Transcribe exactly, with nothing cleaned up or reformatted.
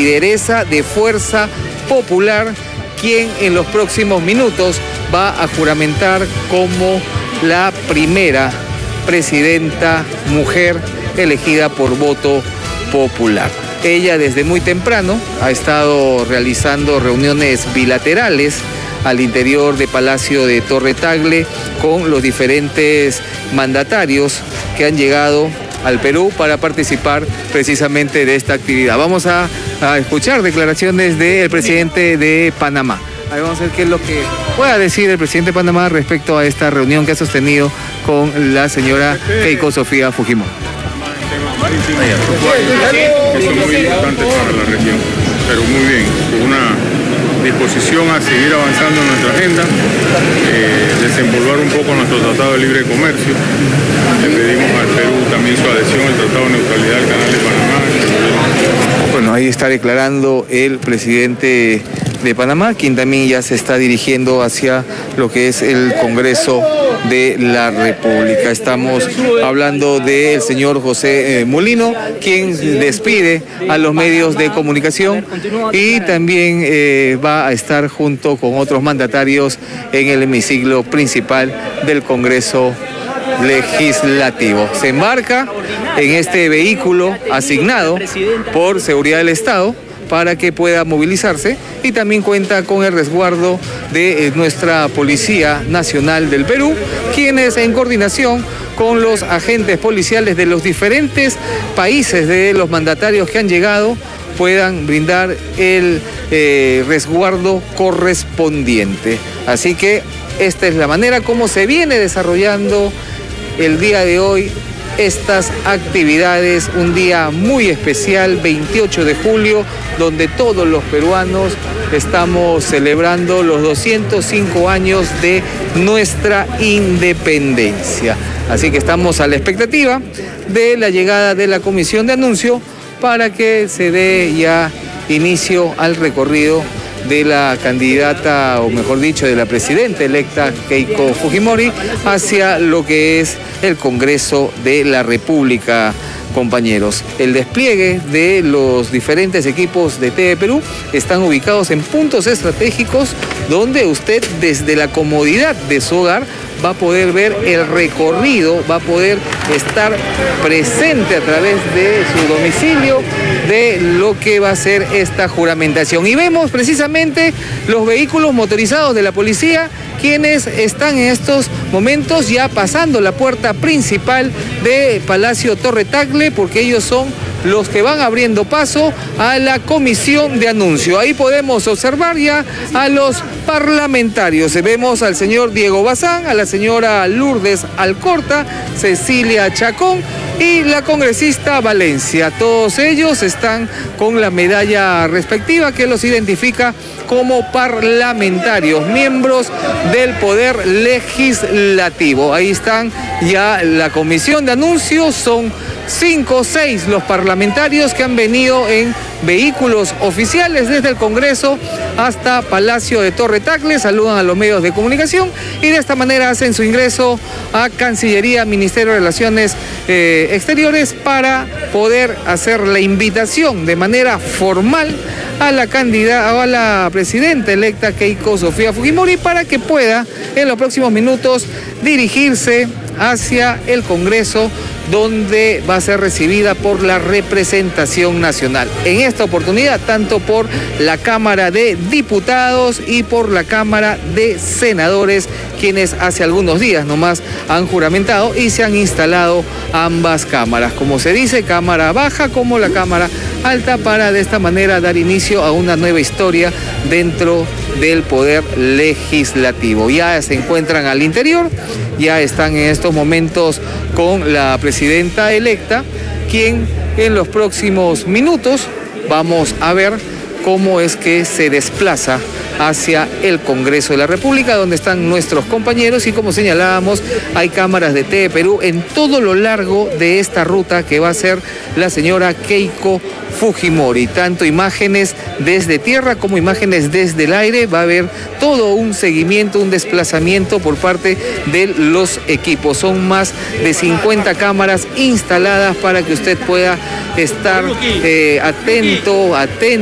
lideresa de Fuerza Popular, quien en los próximos minutos va a juramentar como la primera presidenta mujer elegida por voto popular. Ella desde muy temprano ha estado realizando reuniones bilaterales al interior de Palacio de Torre Tagle con los diferentes mandatarios que han llegado al Perú para participar precisamente de esta actividad. Vamos a, a escuchar declaraciones del presidente de Panamá. Ahí vamos a ver qué es lo que pueda decir el presidente de Panamá respecto a esta reunión que ha sostenido con la señora Keiko Sofía Fujimori. Que son muy importantes para la región, pero muy bien, con una disposición a seguir avanzando en nuestra agenda, eh, desenvolver un poco nuestro Tratado de Libre Comercio. Le pedimos al Perú también su adhesión al Tratado de Neutralidad del Canal de Panamá. Bueno, ahí está declarando el presidente de Panamá, quien también ya se está dirigiendo hacia lo que es el Congreso de la República. Estamos hablando del señor José eh, Molino, quien despide a los medios de comunicación y también eh, va a estar junto con otros mandatarios en el hemiciclo principal del Congreso Legislativo. Se embarca en este vehículo asignado por Seguridad del Estado para que pueda movilizarse y también cuenta con el resguardo de nuestra Policía Nacional del Perú, quienes en coordinación con los agentes policiales de los diferentes países de los mandatarios que han llegado puedan brindar el eh, resguardo correspondiente. Así que esta es la manera como se viene desarrollando el día de hoy estas actividades, un día muy especial, veintiocho de julio, donde todos los peruanos estamos celebrando los doscientos cinco años de nuestra independencia. Así que estamos a la expectativa de la llegada de la comisión de anuncio para que se dé ya inicio al recorrido de la candidata, o mejor dicho, de la presidenta electa Keiko Fujimori hacia lo que es el Congreso de la República, compañeros. El despliegue de los diferentes equipos de T V Perú están ubicados en puntos estratégicos donde usted desde la comodidad de su hogar va a poder ver el recorrido, va a poder estar presente a través de su domicilio de lo que va a ser esta juramentación. Y vemos precisamente los vehículos motorizados de la policía, quienes están en estos momentos ya pasando la puerta principal de Palacio Torre Tagle, porque ellos son los que van abriendo paso a la comisión de anuncio. Ahí podemos observar ya a los parlamentarios. Vemos al señor Diego Bazán, a la señora Lourdes Alcorta, Cecilia Chacón y la congresista Valencia. Todos ellos están con la medalla respectiva que los identifica como parlamentarios, miembros del Poder Legislativo. Ahí están ya la comisión de anuncios, son cinco o seis los parlamentarios que han venido en vehículos oficiales desde el Congreso hasta Palacio de Torre Tagle, saludan a los medios de comunicación y de esta manera hacen su ingreso a Cancillería, Ministerio de Relaciones eh, Exteriores para poder hacer la invitación de manera formal a la candidata, a la presidenta electa Keiko Sofía Fujimori para que pueda en los próximos minutos dirigirse hacia el Congreso, donde va a ser recibida por la representación nacional. En esta oportunidad, tanto por la Cámara de Diputados y por la Cámara de Senadores, quienes hace algunos días nomás han juramentado y se han instalado ambas cámaras, como se dice, Cámara Baja como la Cámara Alta, para de esta manera dar inicio a una nueva historia dentro del Poder Legislativo. Ya se encuentran al interior, ya están en estos momentos con la presidenta electa, quien en los próximos minutos vamos a ver cómo es que se desplaza hacia el Congreso de la República, donde están nuestros compañeros y como señalábamos, hay cámaras de T V Perú en todo lo largo de esta ruta que va a ser la señora Keiko Fujimori, tanto imágenes desde tierra como imágenes desde el aire. Va a haber todo un seguimiento, un desplazamiento por parte de los equipos. Son más de cincuenta cámaras instaladas para que usted pueda estar eh, atento, atento.